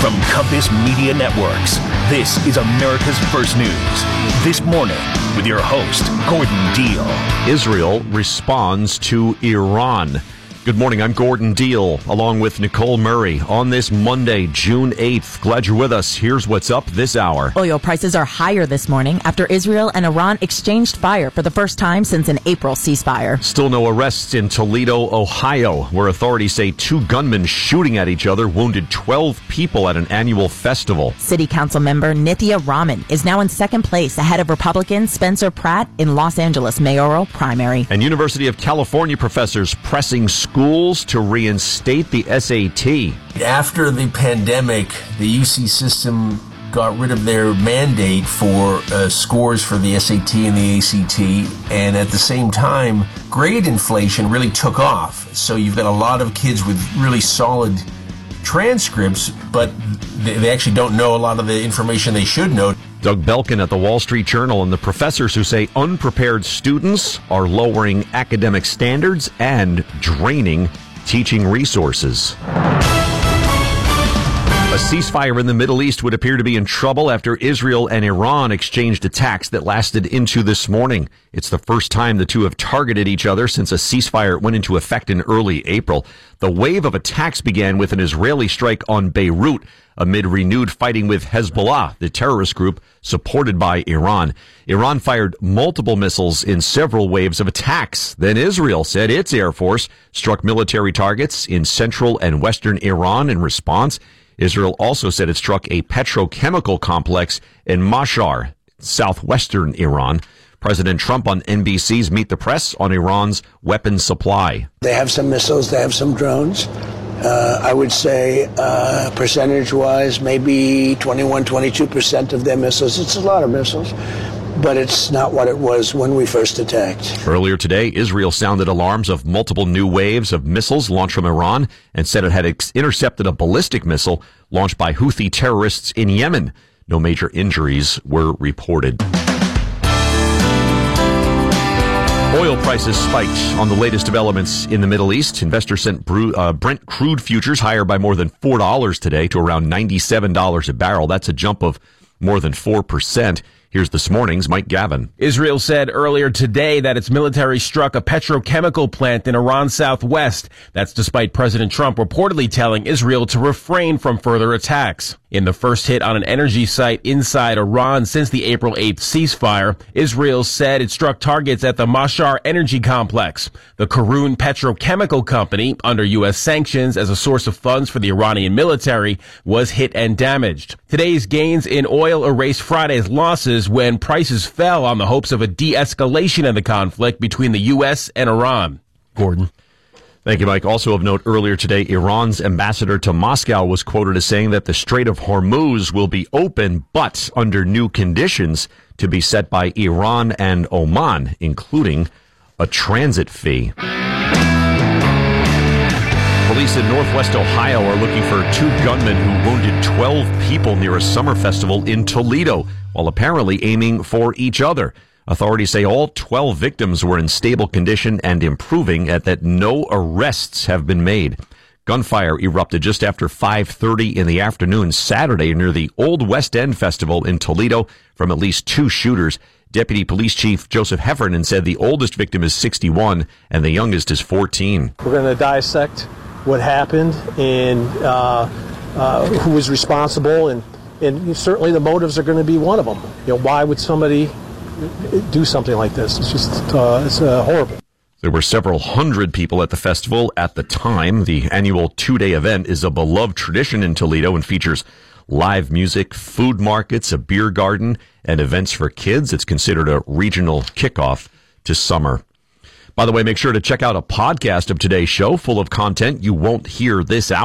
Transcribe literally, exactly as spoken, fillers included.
From Compass Media Networks, this is America's First News. This morning, with your host, Gordon Deal. Israel responds to Iran. Good morning, I'm Gordon Deal, along with Nicole Murray, on this Monday, June eighth. Glad you're with us. Here's what's up this hour. Oil prices are higher this morning after Israel and Iran exchanged fire for the first time since an April ceasefire. Still no arrests in Toledo, Ohio, where authorities say two gunmen shooting at each other wounded twelve people at an annual festival. City Council member Nithya Raman is now in second place ahead of Republican Spencer Pratt in Los Angeles mayoral primary. And University of California professors pressing schools to reinstate the S A T. After the pandemic, the U C system got rid of their mandate for uh, scores for the S A T and the A C T, and at the same time, grade inflation really took off. So you've got a lot of kids with really solid transcripts, but they, they actually don't know a lot of the information they should know. Doug Belkin at the Wall Street Journal and the professors who say unprepared students are lowering academic standards and draining teaching resources. A ceasefire in the Middle East would appear to be in trouble after Israel and Iran exchanged attacks that lasted into this morning. It's the first time the two have targeted each other since a ceasefire went into effect in early April. The wave of attacks began with an Israeli strike on Beirut amid renewed fighting with Hezbollah, the terrorist group supported by Iran. Iran fired multiple missiles in several waves of attacks. Then Israel said its air force struck military targets in central and western Iran in response. Israel also said it struck a petrochemical complex in Mashhad, southwestern Iran. President Trump on N B C's Meet the Press on Iran's weapons supply. They have some missiles, they have some drones. Uh, I would say uh, percentage-wise, maybe twenty-one, twenty-two percent of their missiles. It's a lot of missiles, but it's not what it was when we first attacked. Earlier today, Israel sounded alarms of multiple new waves of missiles launched from Iran and said it had ex- intercepted a ballistic missile launched by Houthi terrorists in Yemen. No major injuries were reported. Oil prices spiked on the latest developments in the Middle East. Investors sent Brent, uh, Brent crude futures higher by more than four dollars today to around ninety-seven dollars a barrel. That's a jump of more than four percent. Here's this morning's Mike Gavin. Israel said earlier today that its military struck a petrochemical plant in Iran's southwest. That's despite President Trump reportedly telling Israel to refrain from further attacks. In the first hit on an energy site inside Iran since the April eighth ceasefire, Israel said it struck targets at the Mashhad energy complex. The Karun petrochemical company, under U S sanctions as a source of funds for the Iranian military, was hit and damaged. Today's gains in oil erased Friday's losses when prices fell on the hopes of a de-escalation of the conflict between the U S and Iran. Gordon. Thank you, Mike. Also of note, earlier today, Iran's ambassador to Moscow was quoted as saying that the Strait of Hormuz will be open, but under new conditions to be set by Iran and Oman, including a transit fee. Police in Northwest Ohio are looking for two gunmen who wounded twelve people near a summer festival in Toledo, while apparently aiming for each other. Authorities say all twelve victims were in stable condition and improving, and that no arrests have been made. Gunfire erupted just after five thirty in the afternoon Saturday near the Old West End Festival in Toledo from at least two shooters. Deputy Police Chief Joseph Heffernan said the oldest victim is sixty-one and the youngest is fourteen. We're going to dissect what happened and uh, uh, who was responsible, and, and certainly the motives are going to be one of them. You know, why would somebody do something like this? It's just uh, it's uh, horrible. There were several hundred people at the festival at the time. The annual two-day event is a beloved tradition in Toledo and features live music, food markets, a beer garden, and events for kids. It's considered a regional kickoff to summer. By the way, make sure to check out a podcast of today's show full of content you won't hear this hour.